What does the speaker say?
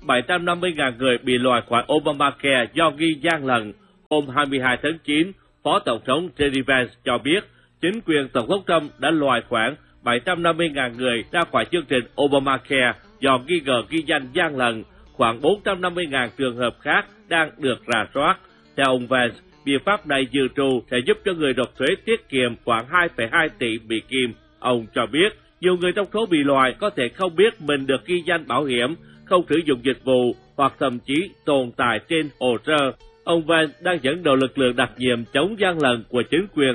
750.000 người bị loại khỏi Obamacare do ghi gian lận. Hôm 22 tháng 9, Phó Tổng thống JD Vance cho biết chính quyền Tổng thống Trump đã loại khoảng 750.000 người ra khỏi chương trình Obamacare do nghi ngờ ghi danh gian lận. Khoảng 450.000 trường hợp khác đang được rà soát. Theo ông Vance, biện pháp này dự trù sẽ giúp cho người nộp thuế tiết kiệm khoảng 2,2 tỷ Mỹ Kim. Ông cho biết, nhiều người trong số bị loại có thể không biết mình được ghi danh bảo hiểm, không sử dụng dịch vụ hoặc thậm chí tồn tại trên hồ sơ. Ông Vance đang dẫn đầu lực lượng đặc nhiệm chống gian lận của chính quyền